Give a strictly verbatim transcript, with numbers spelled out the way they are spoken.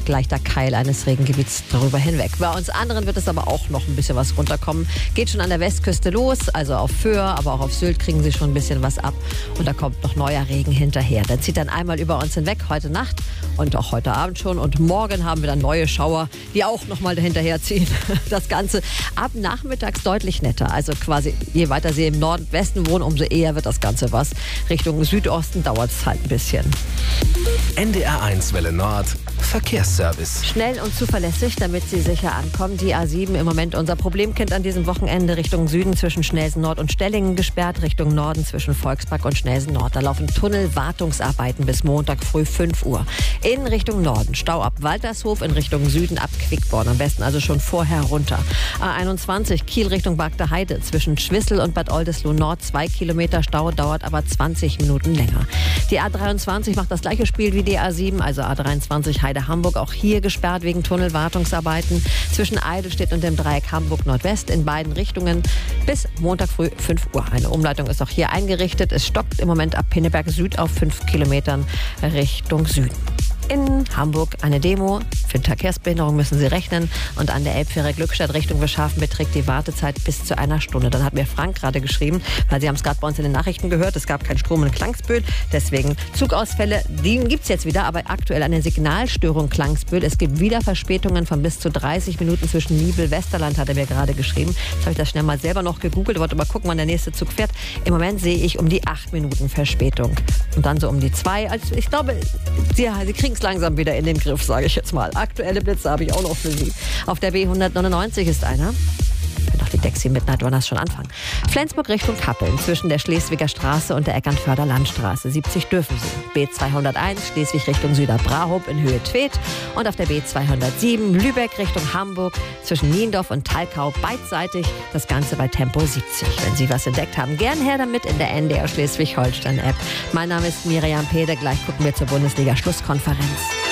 leichter Keil eines Regengebiets darüber hinweg. Bei uns anderen wird es aber auch noch ein bisschen was runterkommen. Geht schon an der Westküste los, also auf Föhr, aber auch auf Sylt kriegen sie schon ein bisschen was ab. Und da kommt noch neuer Regen hinterher. Der zieht dann einmal über uns hinweg, heute Nacht und auch heute Abend schon. Und morgen haben wir dann neue Schauer, die auch nochmal dahinterher ziehen. Das Ganze ab nachmittags deutlich netter. Also quasi, je weiter Sie im Nordwesten wohnen, umso eher wird das Ganze was. Richtung Südosten dauert es halt ein bisschen. N D R eins Welle Nord, Verkehrsservice. Schnell und zuverlässig, damit Sie sicher ankommen. Die A sieben im Moment unser Problemkind an diesem Wochenende. Richtung Süden zwischen Schnelsen Nord und Stellingen gesperrt. Richtung Norden zwischen Volkspark und Schnelsen Nord. Da laufen Tunnelwartungsarbeiten bis Montag früh fünf Uhr. In Richtung Norden Stau ab Waltershof, in Richtung Süden ab Quickborn. Am besten also schon vorher runter. A einundzwanzig Kiel Richtung Bagder Heide. Zwischen Schwissel und Bad Oldesloe Nord zwei Kilometer Stau, dauert aber zwanzig Minuten länger. Die A dreiundzwanzig macht das gleiche Spiel wie die A sieben, also A dreiundzwanzig Heide-Hamburg, auch hier gesperrt wegen Tunnelwartungsarbeiten. Zwischen Eidelstedt und dem Dreieck Hamburg-Nordwest in beiden Richtungen bis Montag früh fünf Uhr. Eine Umleitung ist auch hier eingerichtet. Es stockt im Moment ab Pinneberg Süd auf fünf Kilometern Richtung Süden. In Hamburg eine Demo. Für die Verkehrsbehinderung müssen Sie rechnen. Und an der Elbfähre Glückstadt Richtung Wilshaven beträgt die Wartezeit bis zu einer Stunde. Dann hat mir Frank gerade geschrieben, weil Sie haben es gerade bei uns in den Nachrichten gehört, es gab keinen Strom in Klangsbühl. Deswegen Zugausfälle, die gibt es jetzt wieder, aber aktuell eine Signalstörung Klangsbühl. Es gibt wieder Verspätungen von bis zu dreißig Minuten zwischen Nibel-Westerland, hat er mir gerade geschrieben. Jetzt habe ich das schnell mal selber noch gegoogelt, wollte mal gucken, wann der nächste Zug fährt. Im Moment sehe ich um die acht Minuten Verspätung. Und dann so um die zwei. Also ich glaube, Sie, Sie kriegen es langsam wieder in den Griff, sage ich jetzt mal. Aktuelle Blitze habe ich auch noch für Sie. Auf der B hundertneunundneunzig ist einer. Können doch die Dexy Midnight Runners schon anfangen. Flensburg Richtung Kappeln, zwischen der Schleswiger Straße und der Eckernförder Landstraße. siebzig dürfen Sie. B zweihunderteins Schleswig Richtung Süderbrarup in Höhe Tweed. Und auf der B zweihundertsieben Lübeck Richtung Hamburg, zwischen Niendorf und Thalkau beidseitig. Das Ganze bei Tempo siebzig. Wenn Sie was entdeckt haben, gern her damit in der N D R Schleswig-Holstein-App. Mein Name ist Miriam Pede. Gleich gucken wir zur Bundesliga-Schlusskonferenz.